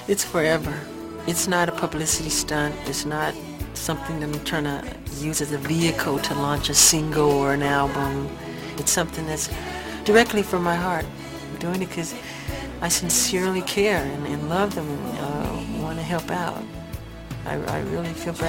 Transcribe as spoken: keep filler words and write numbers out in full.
It's forever. It's not a publicity stunt. It's not something that I'm trying to use as a vehicle to launch a single or an album. It's something that's directly from my heart. I'm doing it because I sincerely care and, and love them and uh, want to help out. I, I really feel bad